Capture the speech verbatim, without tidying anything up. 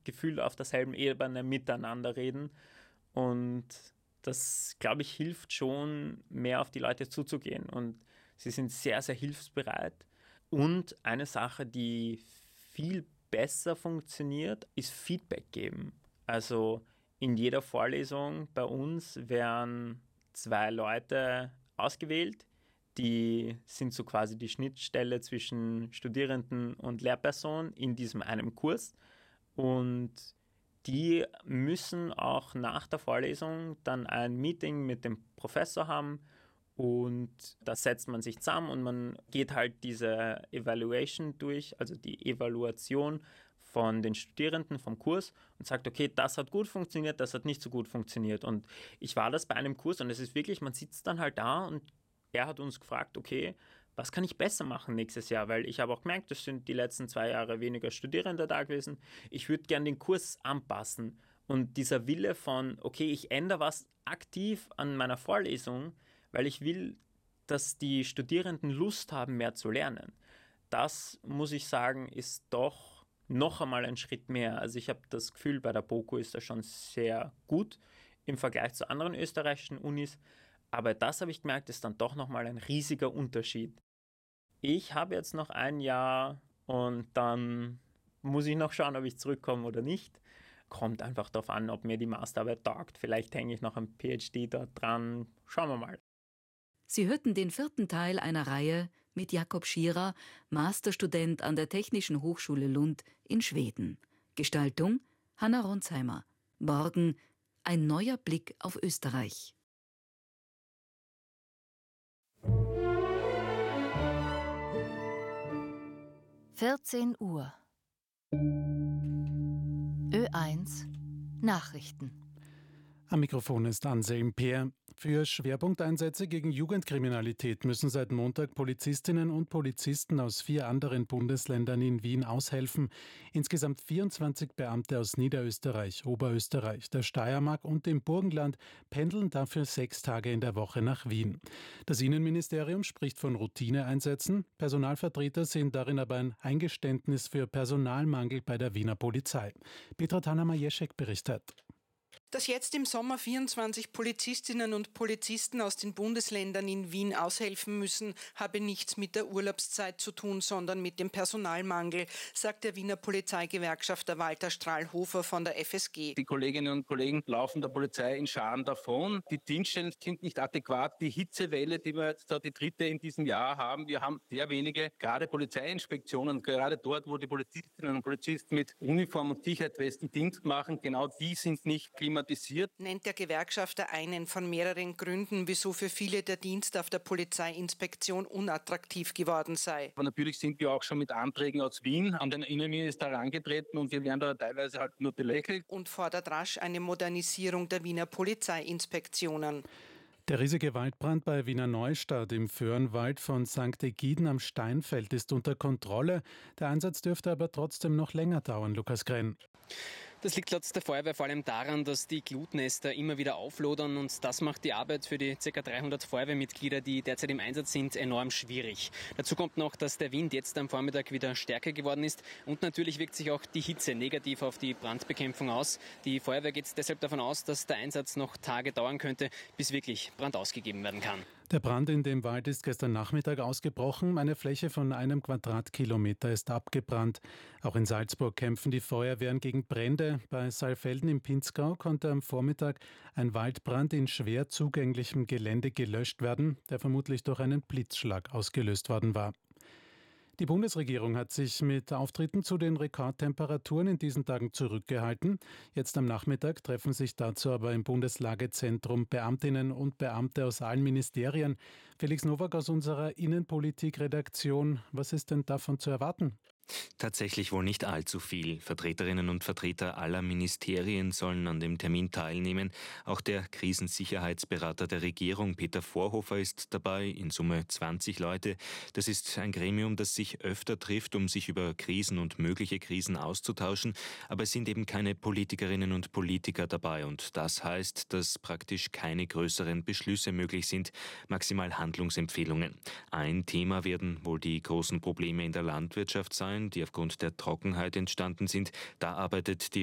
gefühlt auf derselben Ebene miteinander reden. Und das, glaube ich, hilft schon, mehr auf die Leute zuzugehen. Und sie sind sehr, sehr hilfsbereit. Und eine Sache, die viel besser funktioniert, ist Feedback geben. Also in jeder Vorlesung bei uns werden zwei Leute ausgewählt, die sind so quasi die Schnittstelle zwischen Studierenden und Lehrperson in diesem einen Kurs. Und die müssen auch nach der Vorlesung dann ein Meeting mit dem Professor haben und da setzt man sich zusammen und man geht halt diese Evaluation durch, also die Evaluation von den Studierenden vom Kurs und sagt, okay, das hat gut funktioniert, das hat nicht so gut funktioniert. Und ich war das bei einem Kurs und es ist wirklich, man sitzt dann halt da und er hat uns gefragt, okay, was kann ich besser machen nächstes Jahr? Weil ich habe auch gemerkt, es sind die letzten zwei Jahre weniger Studierende da gewesen. Ich würde gerne den Kurs anpassen. Und dieser Wille von, okay, ich ändere was aktiv an meiner Vorlesung, weil ich will, dass die Studierenden Lust haben, mehr zu lernen. Das, muss ich sagen, ist doch noch einmal ein Schritt mehr. Also ich habe das Gefühl, bei der BOKU ist das schon sehr gut im Vergleich zu anderen österreichischen Unis. Aber das habe ich gemerkt, ist dann doch nochmal ein riesiger Unterschied. Ich habe jetzt noch ein Jahr und dann muss ich noch schauen, ob ich zurückkomme oder nicht. Kommt einfach darauf an, ob mir die Masterarbeit taugt. Vielleicht hänge ich noch ein PhD dort dran. Schauen wir mal. Sie hörten den vierten Teil einer Reihe mit Jakob Schierer, Masterstudent an der Technischen Hochschule Lund in Schweden. Gestaltung Hanna Ronsheimer. Morgen ein neuer Blick auf Österreich. vierzehn Uhr. Ö eins Nachrichten. Am Mikrofon ist Anselm Peer. Für Schwerpunkteinsätze gegen Jugendkriminalität müssen seit Montag Polizistinnen und Polizisten aus vier anderen Bundesländern in Wien aushelfen. Insgesamt vierundzwanzig Beamte aus Niederösterreich, Oberösterreich, der Steiermark und dem Burgenland pendeln dafür sechs Tage in der Woche nach Wien. Das Innenministerium spricht von Routineeinsätzen. Personalvertreter sehen darin aber ein Eingeständnis für Personalmangel bei der Wiener Polizei. Petra Tanner-Majeschek berichtet. Dass jetzt im Sommer vierundzwanzig Polizistinnen und Polizisten aus den Bundesländern in Wien aushelfen müssen, habe nichts mit der Urlaubszeit zu tun, sondern mit dem Personalmangel, sagt der Wiener Polizeigewerkschafter Walter Strahlhofer von der F S G. Die Kolleginnen und Kollegen laufen der Polizei in Scharen davon. Die Dienststellen sind nicht adäquat. Die Hitzewelle, die wir jetzt da die dritte in diesem Jahr haben, wir haben sehr wenige, gerade Polizeiinspektionen, gerade dort, wo die Polizistinnen und Polizisten mit Uniform und Sicherheitswesten Dienst machen, genau die sind nicht klimatisiert. Nennt der Gewerkschafter einen von mehreren Gründen, wieso für viele der Dienst auf der Polizeiinspektion unattraktiv geworden sei. Aber natürlich sind wir auch schon mit Anträgen aus Wien an den Innenminister herangetreten und wir werden da teilweise halt nur belächelt. Und fordert rasch eine Modernisierung der Wiener Polizeiinspektionen. Der riesige Waldbrand bei Wiener Neustadt im Föhrenwald von Sankt Egiden am Steinfeld ist unter Kontrolle. Der Einsatz dürfte aber trotzdem noch länger dauern, Lukas Grenn. Das liegt laut der Feuerwehr vor allem daran, dass die Glutnester immer wieder auflodern und das macht die Arbeit für die ca. dreihundert Feuerwehrmitglieder, die derzeit im Einsatz sind, enorm schwierig. Dazu kommt noch, dass der Wind jetzt am Vormittag wieder stärker geworden ist und natürlich wirkt sich auch die Hitze negativ auf die Brandbekämpfung aus. Die Feuerwehr geht deshalb davon aus, dass der Einsatz noch Tage dauern könnte, bis wirklich Brand ausgegeben werden kann. Der Brand in dem Wald ist gestern Nachmittag ausgebrochen. Eine Fläche von einem Quadratkilometer ist abgebrannt. Auch in Salzburg kämpfen die Feuerwehren gegen Brände. Bei Saalfelden im Pinzgau konnte am Vormittag ein Waldbrand in schwer zugänglichem Gelände gelöscht werden, der vermutlich durch einen Blitzschlag ausgelöst worden war. Die Bundesregierung hat sich mit Auftritten zu den Rekordtemperaturen in diesen Tagen zurückgehalten. Jetzt am Nachmittag treffen sich dazu aber im Bundeslagezentrum Beamtinnen und Beamte aus allen Ministerien. Felix Nowak aus unserer Innenpolitik-Redaktion. Was ist denn davon zu erwarten? Tatsächlich wohl nicht allzu viel. Vertreterinnen und Vertreter aller Ministerien sollen an dem Termin teilnehmen. Auch der Krisensicherheitsberater der Regierung, Peter Vorhofer, ist dabei, in Summe zwanzig Leute. Das ist ein Gremium, das sich öfter trifft, um sich über Krisen und mögliche Krisen auszutauschen. Aber es sind eben keine Politikerinnen und Politiker dabei. Und das heißt, dass praktisch keine größeren Beschlüsse möglich sind, maximal Handlungsempfehlungen. Ein Thema werden wohl die großen Probleme in der Landwirtschaft sein, die aufgrund der Trockenheit entstanden sind. Da arbeitet die